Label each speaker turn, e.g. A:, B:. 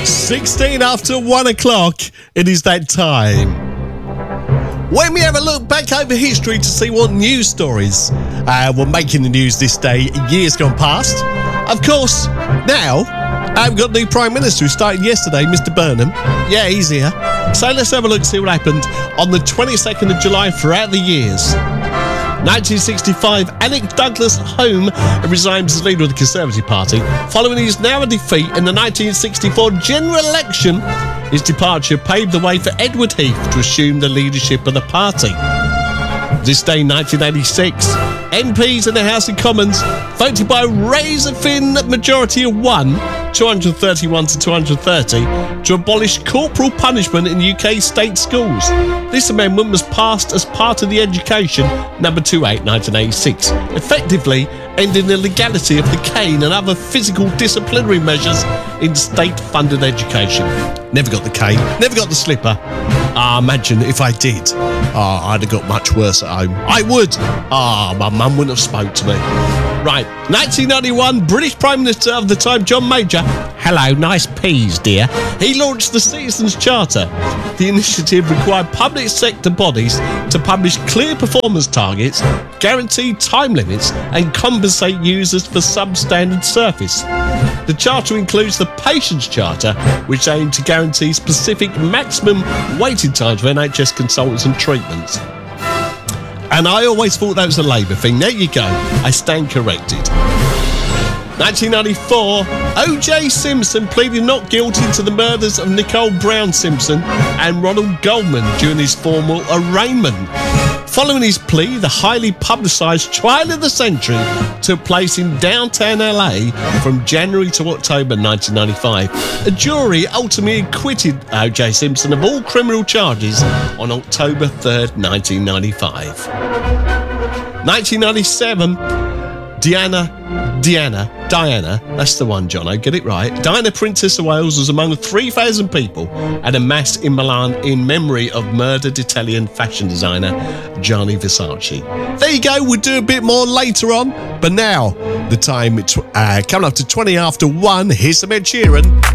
A: 16 after 1 o'clock, it is that time. When we have a look back over history to see what news stories were making the news this day, years gone past. Of course, now I've got the Prime Minister who started yesterday, Mr. Burnham. Yeah, he's here. So let's have a look and see what happened on the 22nd of July throughout the years. 1965, Alec Douglas Home resigns as leader of the Conservative Party following his narrow defeat in the 1964 general election. His departure paved the way for Edward Heath to assume the leadership of the party. This day, 1986, MPs in the House of Commons voted by a razor-thin majority of 231 to 230, to abolish corporal punishment in UK state schools. This amendment was passed as part of the Education No. 28, 1986, effectively ending the legality of the cane and other physical disciplinary measures in state-funded education. Never got the cane, never got the slipper. Imagine if I did. I'd have got much worse at home. I would. My mum wouldn't have spoke to me. Right, 1991, British Prime Minister of the time, John Major. Hello, nice peas, dear. He launched the Citizens' Charter. The initiative required public sector bodies to publish clear performance targets, guarantee time limits, and compensate users for substandard service. The Charter includes the Patients' Charter, which aimed to guarantee specific maximum waiting times for NHS consultants and treatments. And I always thought that was a Labour thing. There you go. I stand corrected. 1994, O.J. Simpson pleaded not guilty to the murders of Nicole Brown Simpson and Ronald Goldman during his formal arraignment. Following his plea, the highly publicised trial of the century took place in downtown LA from January to October 1995. A jury ultimately acquitted O.J. Simpson of all criminal charges on October 3rd, 1995. 1997, Diana, that's the one, Jono, get it right. Diana, Princess of Wales, was among 3,000 people at a mass in Milan in memory of murdered Italian fashion designer Gianni Versace. There you go, we'll do a bit more later on, but now the time, coming up to 20 after 1, here's some Ed Sheeran.